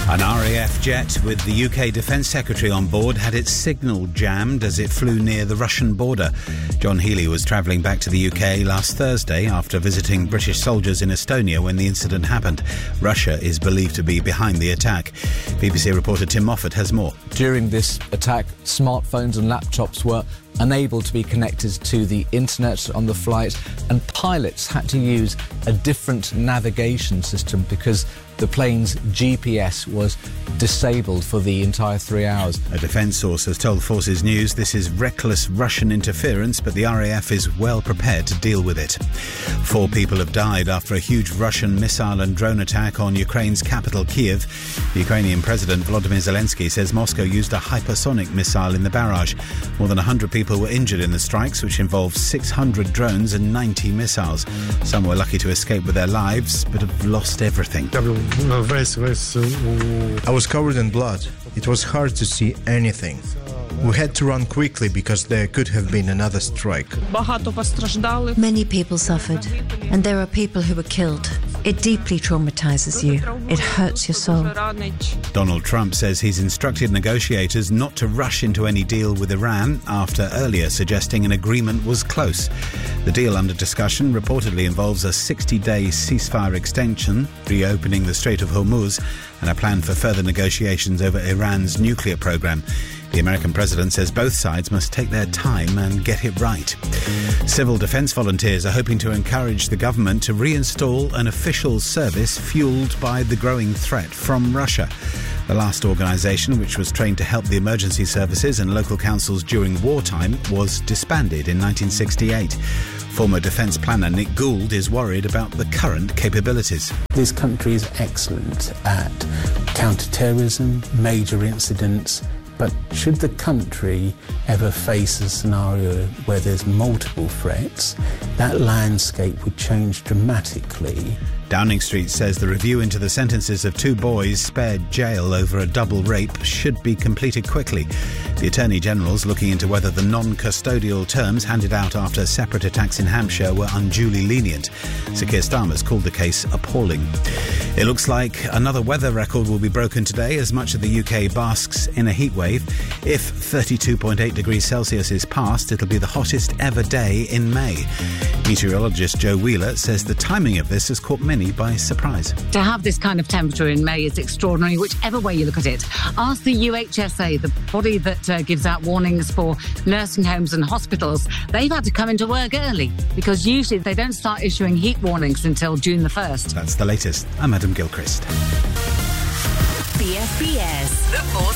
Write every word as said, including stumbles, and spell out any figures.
An R A F jet with the U K Defence Secretary on board had its signal jammed as it flew near the Russian border. John Healey was travelling back to the U K last Thursday after visiting British soldiers in Estonia when the incident happened. Russia is believed to be behind the attack. B B C reporter Tim Moffat has more. During this attack, smartphones and laptops were unable to be connected to the internet on the flight, and pilots had to use a different navigation system because the plane's G P S was disabled for the entire three hours. A defence source has told Forces News this is reckless Russian interference, but the R A F is well prepared to deal with it. Four people have died after a huge Russian missile and drone attack on Ukraine's capital, Kiev. The Ukrainian President Volodymyr Zelensky says Moscow used a hypersonic missile in the barrage. More than one hundred people were injured in the strikes, which involved six hundred drones and ninety missiles. Some were lucky to escape with their lives, but have lost everything. I was covered in blood. It was hard to see anything. We had to run quickly because there could have been another strike. Many people suffered, and there are people who were killed. It deeply traumatizes you. It hurts your soul. Donald Trump says he's instructed negotiators not to rush into any deal with Iran after earlier suggesting an agreement was close. The deal under discussion reportedly involves a sixty-day ceasefire extension, reopening the Strait of Hormuz, and a plan for further negotiations over Iran's nuclear program. The American president says both sides must take their time and get it right. Civil defence volunteers are hoping to encourage the government to reinstall an official service fuelled by the growing threat from Russia. The last organisation, which was trained to help the emergency services and local councils during wartime, was disbanded in nineteen sixty-eight. Former defence planner Nick Gould is worried about the current capabilities. This country is excellent at counter-terrorism, major incidents, but should the country ever face a scenario where there's multiple threats, that landscape would change dramatically. Downing Street says the review into the sentences of two boys spared jail over a double rape should be completed quickly. The Attorney General's looking into whether the non-custodial terms handed out after separate attacks in Hampshire were unduly lenient. Sir Keir Starmer's called the case appalling. It looks like another weather record will be broken today as much of the U K basks in a heatwave. If thirty-two point eight degrees Celsius is passed, it'll be the hottest ever day in May. Meteorologist Joe Wheeler says the timing of this has caught many by surprise. To have this kind of temperature in May is extraordinary, whichever way you look at it. Ask the U H S A, the body that uh, gives out warnings for nursing homes and hospitals. They've had to come into work early because usually they don't start issuing heat warnings until June the first. That's the latest. I'm Adam Gilchrist. B S B S, the